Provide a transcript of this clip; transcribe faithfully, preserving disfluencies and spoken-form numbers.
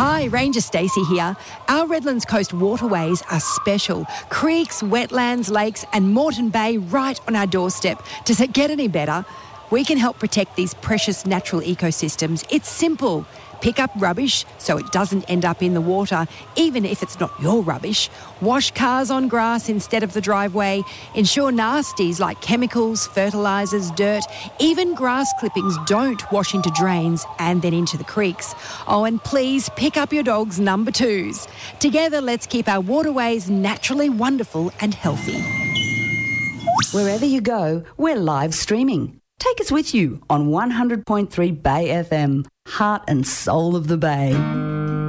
Hi, Ranger Stacey here. Our Redlands Coast waterways are special. Creeks, wetlands, lakes and Moreton Bay right on our doorstep. Does it get any better? We can help protect these precious natural ecosystems. It's simple. Pick up rubbish so it doesn't end up in the water, even if it's not your rubbish. Wash cars on grass instead of the driveway. Ensure nasties like chemicals, fertilisers, dirt, even grass clippings don't wash into drains and then into the creeks. Oh, and please pick up your dog's number twos. Together, let's keep our waterways naturally wonderful and healthy. Wherever you go, we're live streaming. Take us with you on one hundred point three Bay F M, heart and soul of the Bay.